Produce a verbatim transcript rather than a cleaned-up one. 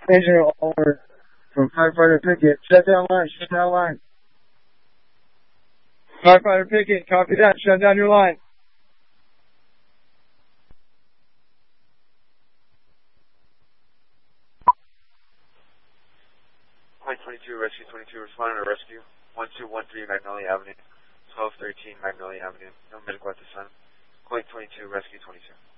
Engine over from firefighter Pickett. Shut down line, shut down line. Firefighter Pickett, copy that. Shut down your line. Point twenty-two, Rescue twenty-two, responding to rescue. one two one three Magnolia Avenue, twelve thirteen Magnolia Avenue. No medical at this time. Point twenty-two, Rescue twenty-two.